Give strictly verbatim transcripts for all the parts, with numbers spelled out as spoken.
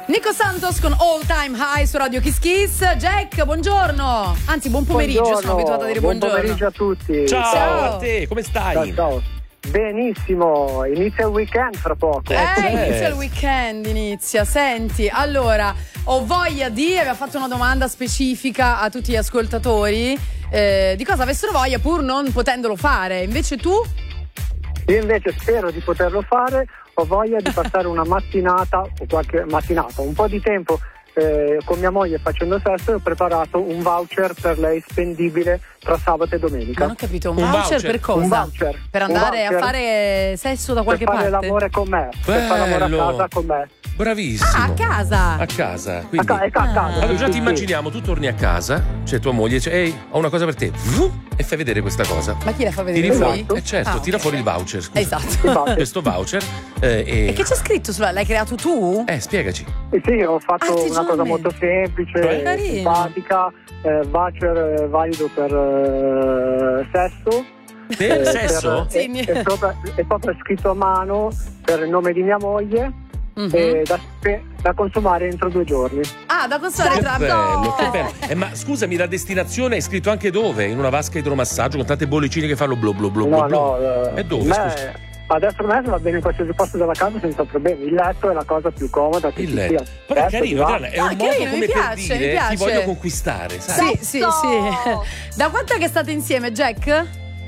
Nico Santos con All Time High su Radio Kiss Kiss. Jack, buongiorno. Anzi, buon pomeriggio, buongiorno. Sono abituata a dire buon buongiorno. Buon pomeriggio a tutti. Ciao, ciao a te, come stai? Ciao, ciao. Benissimo, inizia il weekend fra poco. Eh, Eh. inizia il weekend, inizia. Senti, allora, ho voglia di, aveva fatto una domanda specifica a tutti gli ascoltatori, eh, di cosa avessero voglia pur non potendolo fare. Invece tu? Io invece spero di poterlo fare, ho voglia di passare una mattinata o qualche mattinata, un po' di tempo eh, con mia moglie facendo sesso e ho preparato un voucher per lei spendibile tra sabato e domenica. Non ho capito, un, Un voucher, voucher. per cosa? Un voucher. Per Un andare voucher a fare sesso da qualche per fare parte? l'amore con me, per fare l'amore a Bello. casa con me. Bravissimo. Ah, a casa. A casa. A Quindi... ca- ecco, a casa, Allora sì, già sì, ti sì. immaginiamo, tu torni a casa, c'è tua moglie, dice ehi, ho una cosa per te. E fai vedere questa cosa. Ma chi la fa vedere? Tiri lui? fuori, eh certo, Ah, tira ok. fuori il voucher. Scusa. Esatto. Questo voucher. eh, e... E che c'è scritto sulla? L'hai creato tu? Eh, spiegaci. Eh sì, ho fatto Ah, ti una cosa giuro? molto semplice, Cioè? Carino. simpatica, eh, voucher eh, valido per eh, sesso. Per Eh, sesso? per- Sì, mi- è, sopra, è proprio scritto a mano per il nome di mia moglie, Mhm. eh, da, da consumare entro due giorni. Ah, da consumare Che tra bello, che bello. Eh, ma scusami, la destinazione è scritto anche dove? In una vasca idromassaggio con tante bollicine che fanno blu blu blu No, blu. no, eh, E dove, me- scusa? adesso per me va bene in qualsiasi posto della casa senza problemi. Il letto è la cosa più comoda che Il ci letto. sia. Però è Letto, carino, divano. Adriana, è No, un è modo carino, come mi per piace, mi dire piace. ti voglio conquistare, sai? Sì, sì, sì. Da quanto è che state insieme, Jack?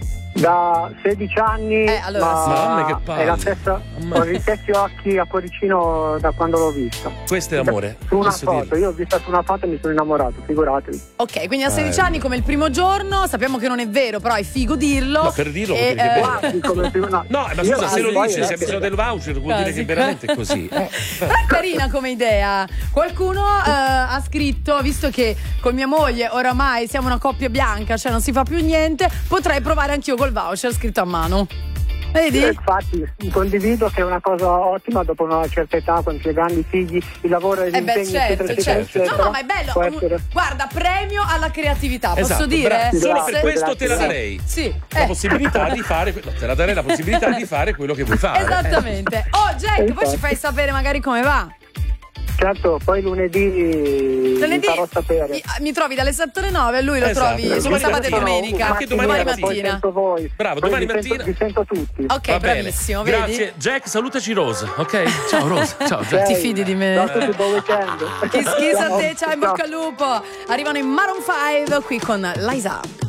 Da sedici anni, Eh, allora ma sì. Mamma, che palle. è la stessa, Mamma. con gli stessi occhi a cuoricino da quando l'ho vista. Questo è amore. Su una Posso foto, dirlo? io ho vista su una foto e mi sono innamorato, figuratevi. Ok, quindi a sedici Bello. anni come il primo giorno, sappiamo che non è vero, però è figo dirlo. No, per dirlo, E, vuol dire che è eh, vero. Guardi come prima- no, No, ma io scusa, se lo poi dice, se ha adesso- bisogno del voucher, vuol dire Quasi. che veramente è così. Eh. Però è carina come idea. Qualcuno eh, ha scritto, visto che con mia moglie oramai siamo una coppia bianca, cioè non si fa più niente, potrei provare anch'io col voucher scritto a mano. Vedi? Eh, infatti condivido che è una cosa ottima dopo una certa età, quando si è grandi figli, il lavoro e Eh beh, l'impegno certo, eccetera, certo. eccetera, No, eccetera, no, ma è bello. può essere- Guarda, premio alla creatività, posso Esatto, dire? bravo. Solo Grazie, per questo te la grazie. darei. Sì. La eh. possibilità di fare, no, te la darei la possibilità di fare quello che vuoi fare. Esattamente. Oh, Jack, poi Infatti. ci fai sapere magari come va. Certo, poi lunedì, Lunedì vi farò sapere. mi, mi trovi dalle sette alle nove e lui lo Esatto. trovi Domani sabato e mattina. domenica. Anche domani domani mattina. Poi mattina. sento voi. Bravo, Poi domani vi sento- mattina. vi sento tutti. Ok, Va bravissimo, bene. vedi? Grazie. Jack, salutaci Rosa, ok? Ciao Rosa. Ciao Jack. Ti fidi di me? Ciao a tutti, buon weekend. Che schifo a te, ciao, in Ciao. bocca al lupo. Arrivano in Maroon cinque qui con Liza.